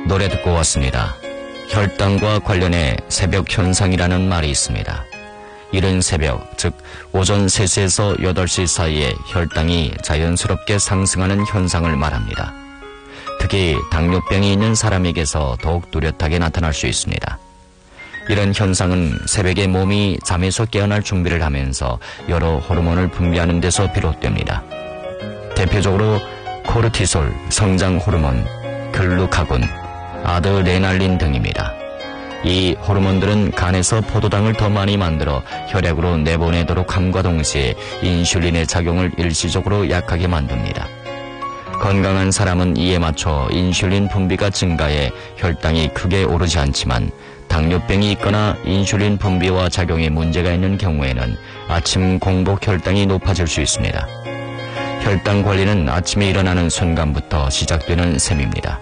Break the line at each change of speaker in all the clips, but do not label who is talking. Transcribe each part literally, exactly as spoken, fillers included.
노래 듣고 왔습니다. 혈당과 관련해 새벽 현상이라는 말이 있습니다. 이른 새벽, 즉 오전 세 시에서 여덟 시 사이에 혈당이 자연스럽게 상승하는 현상을 말합니다. 특히 당뇨병이 있는 사람에게서 더욱 뚜렷하게 나타날 수 있습니다. 이런 현상은 새벽에 몸이 잠에서 깨어날 준비를 하면서 여러 호르몬을 분비하는 데서 비롯됩니다. 대표적으로 코르티솔, 성장 호르몬, 글루카곤, 아드레날린 등입니다. 이 호르몬들은 간에서 포도당을 더 많이 만들어 혈액으로 내보내도록 함과 동시에 인슐린의 작용을 일시적으로 약하게 만듭니다. 건강한 사람은 이에 맞춰 인슐린 분비가 증가해 혈당이 크게 오르지 않지만 당뇨병이 있거나 인슐린 분비와 작용에 문제가 있는 경우에는 아침 공복 혈당이 높아질 수 있습니다. 혈당 관리는 아침에 일어나는 순간부터 시작되는 셈입니다.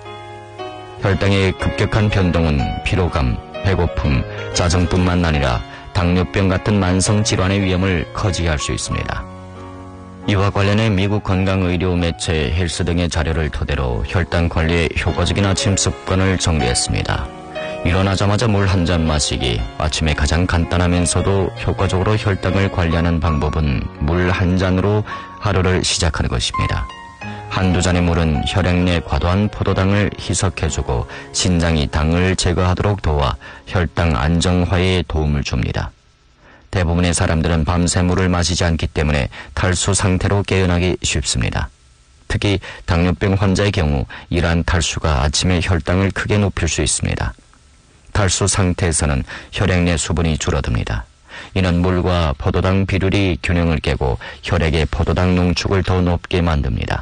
혈당의 급격한 변동은 피로감, 배고픔, 짜증뿐만 아니라 당뇨병 같은 만성 질환의 위험을 커지게 할 수 있습니다. 이와 관련해 미국 건강의료 매체 헬스 등의 자료를 토대로 혈당 관리의 효과적인 아침 습관을 정리했습니다. 일어나자마자 물 한 잔 마시기. 아침에 가장 간단하면서도 효과적으로 혈당을 관리하는 방법은 물 한 잔으로 하루를 시작하는 것입니다. 한두 잔의 물은 혈액 내 과도한 포도당을 희석해주고 신장이 당을 제거하도록 도와 혈당 안정화에 도움을 줍니다. 대부분의 사람들은 밤새 물을 마시지 않기 때문에 탈수 상태로 깨어나기 쉽습니다. 특히 당뇨병 환자의 경우 이러한 탈수가 아침에 혈당을 크게 높일 수 있습니다. 탈수 상태에서는 혈액 내 수분이 줄어듭니다. 이는 물과 포도당 비율이 균형을 깨고 혈액의 포도당 농축을 더 높게 만듭니다.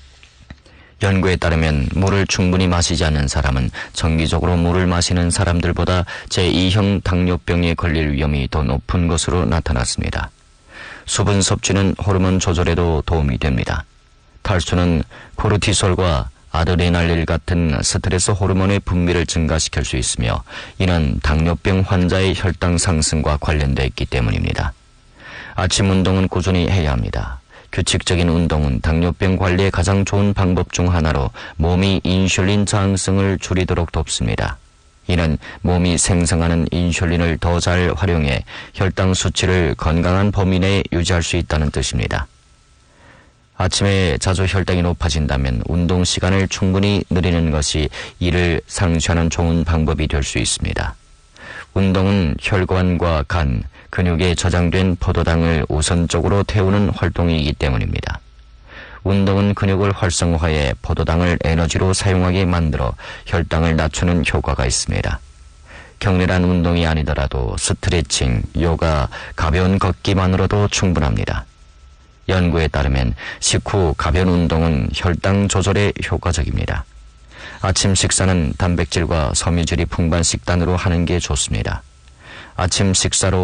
연구에 따르면 물을 충분히 마시지 않는 사람은 정기적으로 물을 마시는 사람들보다 제이형 당뇨병에 걸릴 위험이 더 높은 것으로 나타났습니다. 수분 섭취는 호르몬 조절에도 도움이 됩니다. 탈수는 코르티솔과 아드레날린 같은 스트레스 호르몬의 분비를 증가시킬 수 있으며 이는 당뇨병 환자의 혈당 상승과 관련되어 있기 때문입니다. 아침 운동은 꾸준히 해야 합니다. 규칙적인 운동은 당뇨병 관리에 가장 좋은 방법 중 하나로 몸이 인슐린 저항성을 줄이도록 돕습니다. 이는 몸이 생성하는 인슐린을 더 잘 활용해 혈당 수치를 건강한 범위 내에 유지할 수 있다는 뜻입니다. 아침에 자주 혈당이 높아진다면 운동 시간을 충분히 늘리는 것이 이를 상쇄하는 좋은 방법이 될 수 있습니다. 운동은 혈관과 간, 근육에 저장된 포도당을 우선적으로 태우는 활동이기 때문입니다. 운동은 근육을 활성화해 포도당을 에너지로 사용하게 만들어 혈당을 낮추는 효과가 있습니다. 격렬한 운동이 아니더라도 스트레칭, 요가, 가벼운 걷기만으로도 충분합니다. 연구에 따르면 식후 가벼운 운동은 혈당 조절에 효과적입니다. 아침 식사는 단백질과 섬유질이 풍부한 식단으로 하는 게 좋습니다. 아침 식사로